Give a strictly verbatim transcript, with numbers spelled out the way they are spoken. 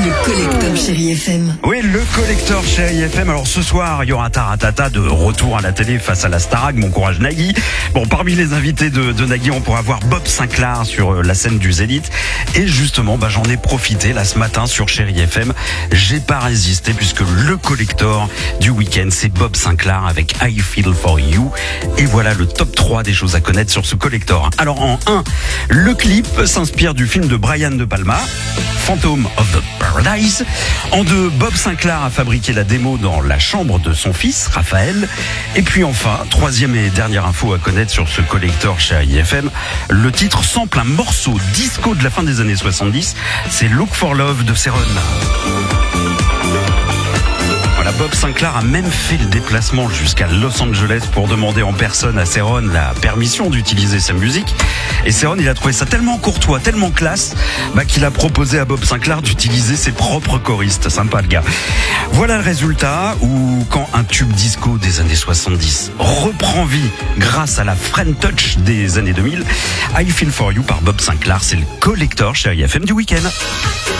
Le collecteur Chérie F M. Oui, le collecteur Chérie F M. Alors ce soir, il y aura Taratata de retour à la télé face à la Starac. Bon courage Nagui. Bon, parmi les invités de, de Nagui, on pourra voir Bob Sinclair sur la scène du Zénith. Et justement, bah, j'en ai profité là ce matin sur Chérie F M. J'ai pas résisté puisque le collector du week-end, c'est Bob Sinclair avec I Feel For You. Et voilà le top trois des choses à connaître sur ce collector. Alors en un, le clip s'inspire du film de Brian De Palma, Phantom of the Paradise. En deux, Bob Sinclair a fabriqué la démo dans la chambre de son fils, Raphaël. Et puis enfin, troisième et dernière info à connaître sur ce collector chez I F M, le titre sample un morceau disco de la fin des années soixante-dix, c'est Look for Love de Céron. Voilà, Bob Sinclair a même fait le déplacement jusqu'à Los Angeles pour demander en personne à Céron la permission d'utiliser sa musique. Et Céron, il a trouvé ça tellement courtois, tellement classe, bah, qu'il a proposé à Bob Sinclair d'utiliser ses propres choristes. Sympa le gars. Voilà le résultat où quand un tube disco des années soixante-dix reprend vie grâce à la French Touch des années deux mille, I Feel For You par Bob Sinclair, c'est le collector chez I F M du week-end.